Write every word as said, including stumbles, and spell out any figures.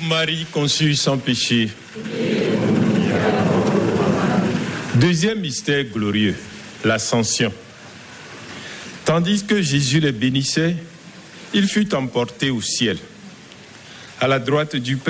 Marie conçue sans péché. Deuxième mystère glorieux, l'ascension. Tandis que Jésus les bénissait, il fut emporté au ciel, à la droite du Père.